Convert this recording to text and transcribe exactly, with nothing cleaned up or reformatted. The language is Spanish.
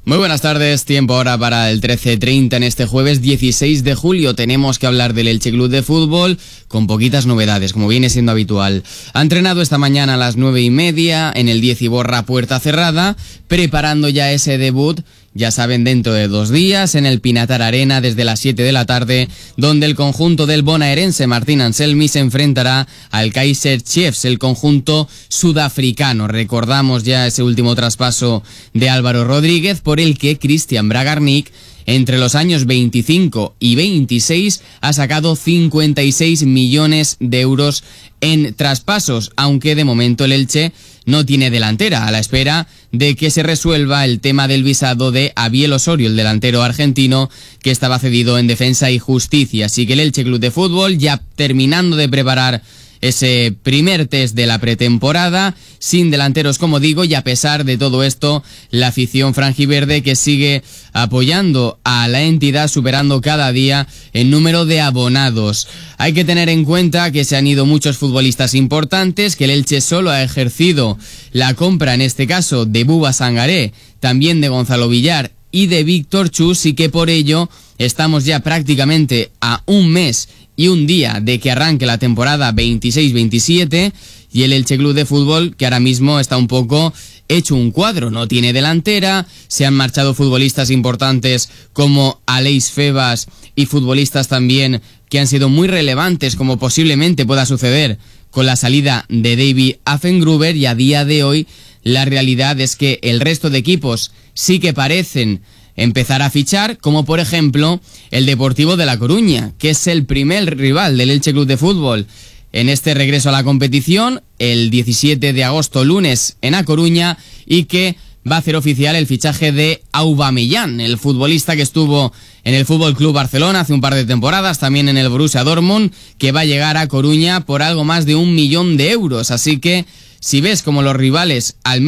Muy buenas tardes, tiempo ahora para el trece treinta en este jueves dieciséis de julio. Tenemos que hablar del Elche Club de Fútbol con poquitas novedades, como viene siendo habitual. Ha entrenado esta mañana a las nueve y media en el diez Iborra puerta cerrada, preparando ya ese debut, ya saben, dentro de dos días, en el Pinatar Arena desde las siete de la tarde, donde el conjunto del bonaerense Martín Anselmi se enfrentará al Kaizer Chiefs, el conjunto sudafricano. Recordamos ya ese último traspaso de Álvaro Rodríguez, por el que Christian Bragarnik, entre los años veinticinco y veintiséis, ha sacado cincuenta y seis millones de euros en traspasos, aunque de momento el Elche no tiene delantera, a la espera de que se resuelva el tema del visado de Abiel Osorio, el delantero argentino que estaba cedido en Defensa y Justicia. Así que el Elche Club de Fútbol, ya terminando de preparar ese primer test de la pretemporada, sin delanteros, como digo, y a pesar de todo esto, la afición franjiverde que sigue apoyando a la entidad, superando cada día el número de abonados. Hay que tener en cuenta que se han ido muchos futbolistas importantes, que el Elche solo ha ejercido la compra, en este caso, de Buba Sangaré, también de Gonzalo Villar y de Víctor Chus, y que por ello estamos ya prácticamente a un mes y un día de que arranque la temporada veintiséis veintisiete, y el Elche Club de Fútbol, que ahora mismo está un poco hecho un cuadro, no tiene delantera, se han marchado futbolistas importantes como Aleix Febas y futbolistas también que han sido muy relevantes, como posiblemente pueda suceder con la salida de David Affengruber, y a día de hoy la realidad es que el resto de equipos sí que parecen empezar a fichar, como por ejemplo el Deportivo de La Coruña, que es el primer rival del Elche Club de Fútbol en este regreso a la competición, el diecisiete de agosto, lunes, en A Coruña, y que va a hacer oficial el fichaje de Aubameyang, el futbolista que estuvo en el Fútbol Club Barcelona hace un par de temporadas, también en el Borussia Dortmund, que va a llegar a Coruña por algo más de un millón de euros. Así que si ves como los rivales al